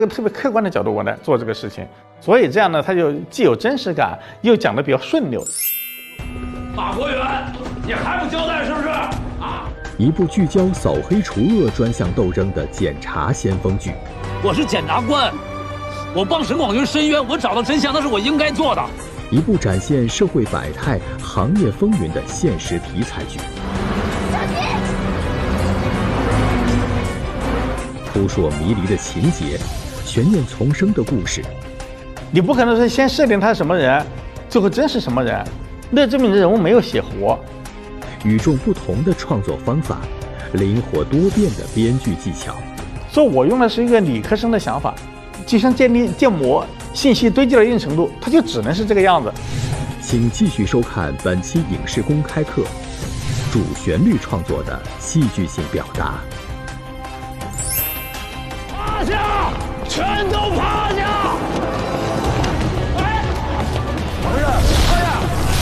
特别客观的角度我来做这个事情，所以这样呢，它就既有真实感，又讲得比较顺溜。 大国元，你还不交代是不是？啊！ 一部聚焦扫黑除恶专项斗争的检察先锋剧。 我是检察官，我帮沈广云申冤，我找到真相，那是我应该做的。 一部展现社会百态、行业风云的现实题材剧。扑朔迷离的情节，悬念丛生的故事。 你不可能是先设定他是什么人，最后真是什么人，那证明这人物没有写活。 与众不同的创作方法，灵活多变的编剧技巧。 所以我用的是一个理科生的想法，就像建模，信息堆积到一定程度，它就只能是这个样子。 请继续收看本期影视公开课，主旋律创作的戏剧性表达。 趴下，全都趴下！哎，同志，趴下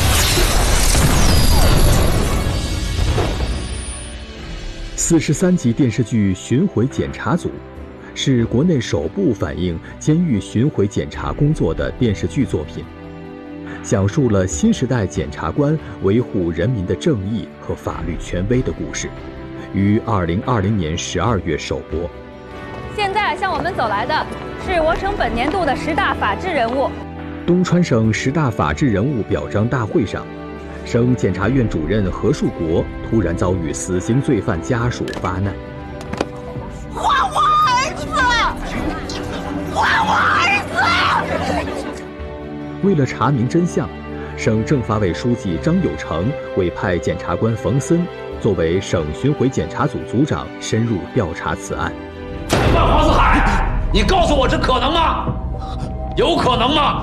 ！43集电视剧《巡回检查组》是国内首部反映监狱巡回检查工作的电视剧作品，讲述了新时代检察官维护人民的正义和法律权威的故事，于2020年12月首播。 现在向我们走来的是我省本年度的10大法治人物。 东川省10大法治人物表彰大会上，省检察院主任何树国突然遭遇死刑罪犯家属发难。 还我儿子！还我儿子！ 为了查明真相，省政法委书记张有成委派检察官冯森作为省巡回检查组组长深入调查此案。 万黄四海，你告诉我这可能吗？有可能吗？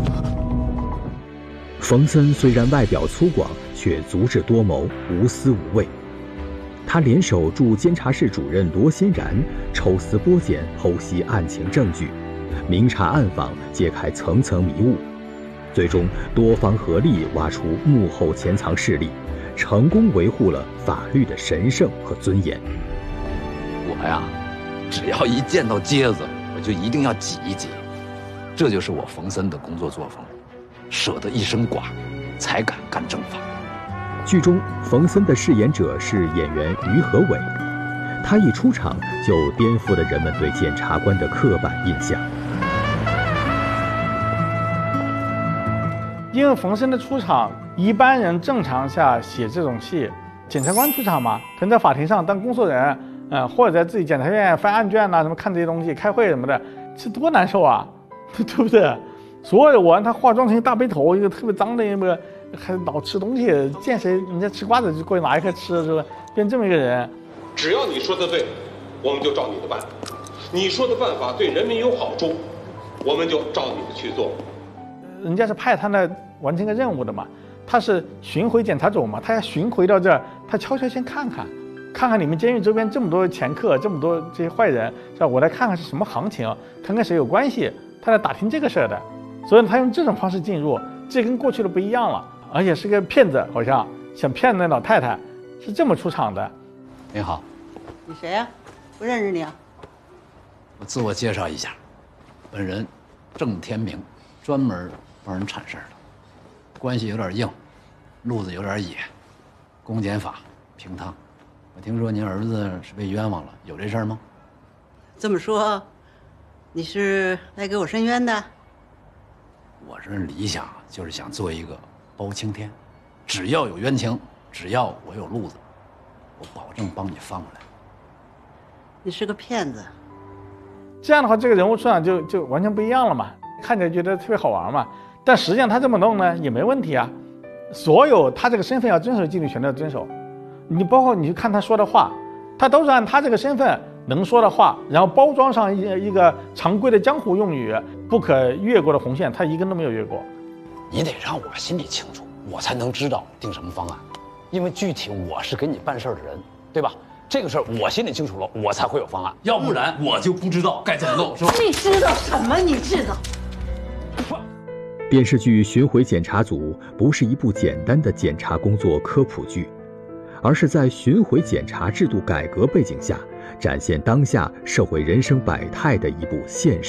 冯森虽然外表粗犷，却足智多谋，无私无畏。他联手驻监察室主任罗欣然，抽丝剥茧，剖析案情证据，明察暗访，揭开层层迷雾，最终多方合力挖出幕后潜藏势力，成功维护了法律的神圣和尊严。 我呀，只要一见到疖子，我就一定要挤一挤，这就是我冯森的工作作风，舍得一身剐，才敢干正法。 剧中冯森的饰演者是演员于和伟，他一出场就颠覆了人们对检察官的刻板印象。 因为冯森的出场，一般人正常下写这种戏，检察官出场嘛，可能在法庭上当工作人，或者在自己检察院翻案卷什么看这些东西，开会什么的，这多难受啊，对不对？所有的我让他化妆成一大背头，一个特别脏的一个，还老吃东西，见谁人家吃瓜子就过去拿一颗吃，是吧？变这么一个人。 只要你说的对，我们就照你的办；你说的办法对人民有好处，我们就照你的去做。 人家是派他来完成个任务的嘛，他是巡回检查组嘛，他要巡回到这儿，他悄悄先看看你们监狱周边这么多前客，这么多这些坏人，是吧？我来看看是什么行情，看跟谁有关系，他来打听这个事儿的。所以他用这种方式进入，这跟过去的不一样了，而且是个骗子，好像想骗那老太太，是这么出场的。 你好， 你谁呀？不认识你啊？ 我自我介绍一下，本人郑天明，专门帮人铲事儿的，关系有点硬，路子有点野，公检法平汤。我听说您儿子是被冤枉了，有这事儿吗？ 这么说，你是来给我申冤的？ 我这理想就是想做一个包青天，只要有冤情，只要我有路子，我保证帮你翻过来。 你是个骗子。 这样的话，这个人物出场就完全不一样了嘛，看起来觉得特别好玩嘛。但实际上他这么弄呢也没问题啊，所有他这个身份要遵守纪律全都要遵守。你包括你去看他说的话，他都是按他这个身份能说的话，然后包装上一个常规的江湖用语，不可越过的红线，他一根都没有越过。 你得让我心里清楚，我才能知道定什么方案，因为具体我是给你办事儿的人，对吧？这个事儿我心里清楚了，我才会有方案， 要不然我就不知道该怎么弄，是吧？ 你知道什么？你知道？ 电视剧《巡回检查组》不是一部简单的检察工作科普剧，而是在巡回检查制度改革背景下， 展现当下社会人生百态的一部现实